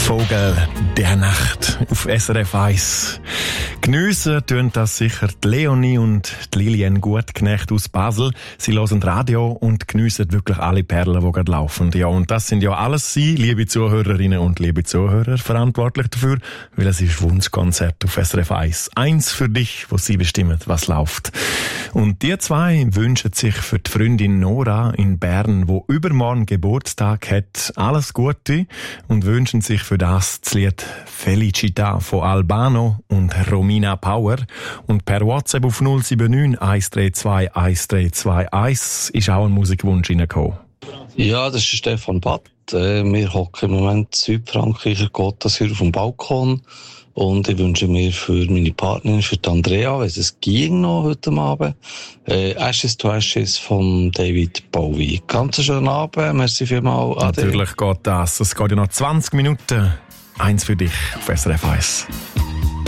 Vogel der Nacht auf SRF 1. Geniessen tun das sicher die Leonie und die Lilian Gutknecht aus Basel. Sie hören Radio und geniessen wirklich alle Perlen, die gerade laufen. Ja, und das sind ja alles Sie, liebe Zuhörerinnen und liebe Zuhörer, verantwortlich dafür, weil es ist Wunschkonzert auf SRF 1. Eins für dich, wo Sie bestimmen, was läuft. Und die zwei wünschen sich für die Freundin Nora in Bern, wo übermorgen Geburtstag hat, alles Gute und wünschen sich für das Lied Felicita von Albano und Romina Power. Und per WhatsApp auf 079 132 1321 ist auch ein Musikwunsch reingekommen. Ja, das ist Stefan Batt. Wir hocken im Moment in Südfrankreich, Côte d'Azur auf dem Balkon. Und ich wünsche mir für meine Partnerin, für die Andrea, wenn es ging noch heute Abend, Ashes to Ashes von David Bowie. Ganz schönen Abend, merci vielmals. Natürlich geht das. Es geht ja noch 20 Minuten. Eins für dich auf SRF 1.